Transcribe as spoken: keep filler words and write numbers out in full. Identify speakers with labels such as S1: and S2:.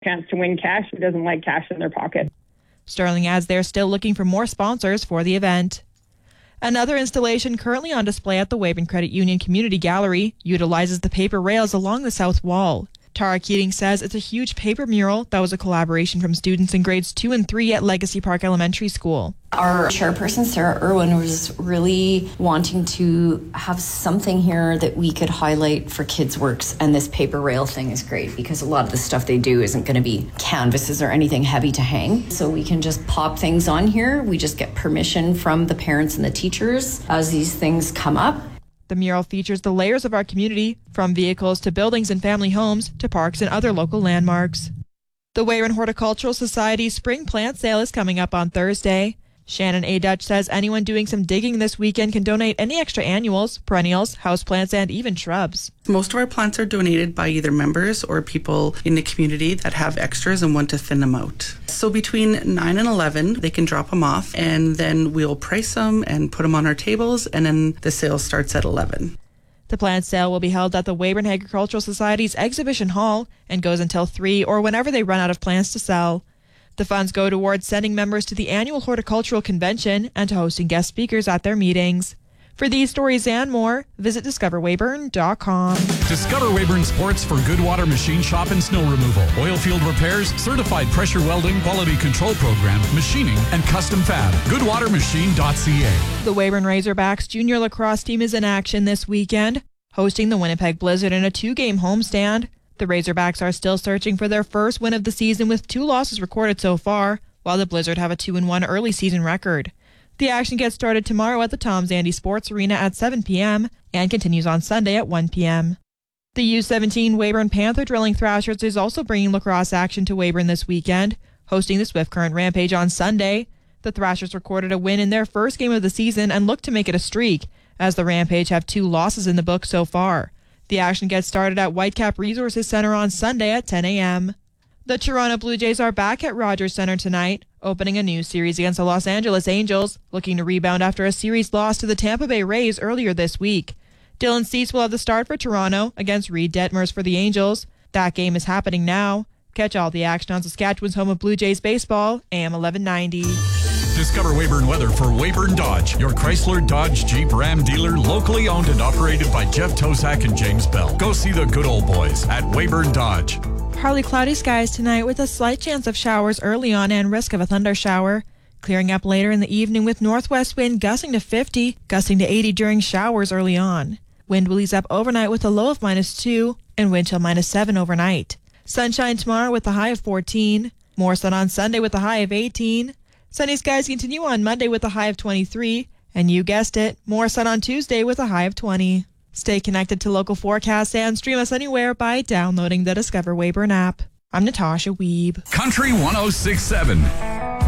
S1: chance to win cash. Who doesn't like cash in their pocket?
S2: Sterling adds they're still looking for more sponsors for the event. Another installation currently on display at the Weyburn Credit Union Community Gallery utilizes the paper rails along the south wall. Tara Keating says it's a huge paper mural that was a collaboration from students in grades two and three at Legacy Park Elementary School.
S3: Our chairperson, Sarah Irwin, was really wanting to have something here that we could highlight for kids' works, and this paper rail thing is great because a lot of the stuff they do isn't going to be canvases or anything heavy to hang. So we can just pop things on here. We just get permission from the parents and the teachers as these things come up.
S2: The mural features the layers of our community, from vehicles to buildings and family homes to parks and other local landmarks. The Weyburn Horticultural Society's spring plant sale is coming up on Thursday. Shannon A. Dutch says anyone doing some digging this weekend can donate any extra annuals, perennials, houseplants, and even shrubs.
S4: Most of our plants are donated by either members or people in the community that have extras and want to thin them out. So between nine and eleven, they can drop them off, and then we'll price them and put them on our tables, and then the sale starts at eleven.
S2: The plant sale will be held at the Weyburn Agricultural Society's exhibition hall and goes until three or whenever they run out of plants to sell. The funds go towards sending members to the annual horticultural convention and to hosting guest speakers at their meetings. For these stories and more, visit discover weyburn dot com.
S5: Discover Weyburn Sports for Goodwater Machine Shop and Snow Removal, oil field repairs, certified pressure welding, quality control program, machining, and custom fab. goodwater machine dot c a.
S2: The Weyburn Razorbacks junior lacrosse team is in action this weekend, hosting the Winnipeg Blizzard in a two-game homestand. The Razorbacks are still searching for their first win of the season with two losses recorded so far, while the Blizzard have a two and one early season record. The action gets started tomorrow at the Tom Zandy Sports Arena at seven p.m. and continues on Sunday at one p.m. The U seventeen Weyburn Panther Drilling Thrashers is also bringing lacrosse action to Weyburn this weekend, hosting the Swift Current Rampage on Sunday. The Thrashers recorded a win in their first game of the season and look to make it a streak, as the Rampage have two losses in the book so far. The action gets started at Whitecap Resources Center on Sunday at ten a.m. The Toronto Blue Jays are back at Rogers Center tonight, opening a new series against the Los Angeles Angels, looking to rebound after a series loss to the Tampa Bay Rays earlier this week. Dylan Cease will have the start for Toronto against Reed Detmers for the Angels. That game is happening now. Catch all the action on Saskatchewan's home of Blue Jays baseball, A M eleven ninety.
S5: Discover Weyburn weather for Weyburn Dodge, your Chrysler, Dodge, Jeep, Ram dealer, locally owned and operated by Jeff Tosak and James Bell. Go see the good old boys at Weyburn Dodge.
S2: Partly cloudy skies tonight with a slight chance of showers early on and risk of a thunder shower. Clearing up later in the evening with northwest wind gusting to fifty, gusting to eighty during showers early on. Wind will ease up overnight with a low of minus two and wind chill minus seven overnight. Sunshine tomorrow with a high of fourteen. More sun on Sunday with a high of eighteen. Sunny skies continue on Monday with a high of twenty-three. And you guessed it, more sun on Tuesday with a high of twenty. Stay connected to local forecasts and stream us anywhere by downloading the Discover Weyburn app. I'm Natasha Weeb.
S5: Country one oh six point seven.